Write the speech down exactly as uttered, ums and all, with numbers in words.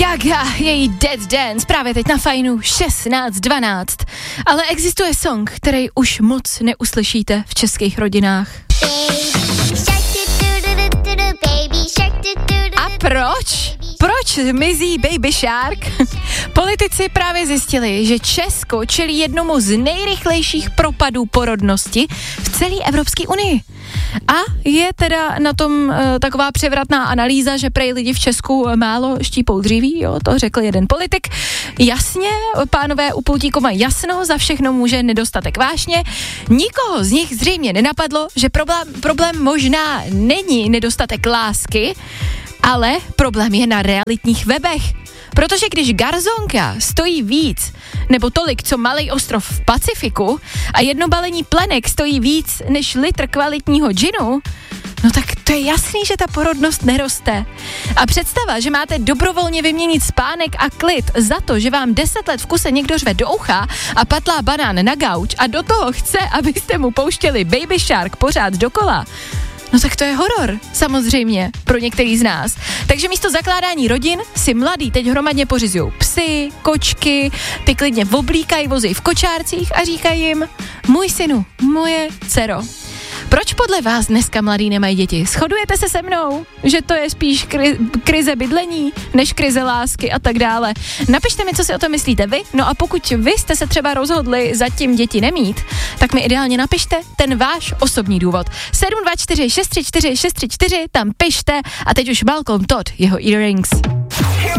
Gaga, její Dead Dance, právě teď na Fajnu šestnáct dvanáct. Ale existuje song, který už moc neuslyšíte v českých rodinách. A proč? Proč mizí Baby Shark? Politici právě zjistili, že Česko čelí jednomu z nejrychlejších propadů porodnosti v celé Evropské unii. A je teda na tom uh, taková převratná analýza, že prej lidi v Česku málo štípou dříví, jo, to řekl jeden politik. Jasně, pánové u pultíku mají jasno, za všechno může nedostatek vášně. Nikoho z nich zřejmě nenapadlo, že problém, problém možná není nedostatek lásky, ale problém je na realitních webech. Protože když garzonka stojí víc, nebo tolik, co malej ostrov v Pacifiku a jedno balení plenek stojí víc než litr kvalitního džinu, no tak to je jasný, že ta porodnost neroste. A představa, že máte dobrovolně vyměnit spánek a klid za to, že vám deset let v kuse někdo řve do ucha a patlá banán na gauč a do toho chce, abyste mu pouštěli Baby Shark pořád dokola, no tak to je horor, samozřejmě, pro některý z nás. Takže místo zakládání rodin si mladí teď hromadně pořizujou psy, kočky, ty klidně oblíkají, vozí v kočárcích a říkají jim: můj synu, moje dcero. Proč podle vás dneska mladí nemají děti? Shodujete se se mnou, že to je spíš kri- krize bydlení, než krize lásky a tak dále? Napište mi, co si o tom myslíte vy, no a pokud vy jste se třeba rozhodli zatím děti nemít, tak mi ideálně napište ten váš osobní důvod. sedm dva čtyři šest tři čtyři šest tři čtyři, tam pište a teď už Malcolm Todd, jeho Earrings.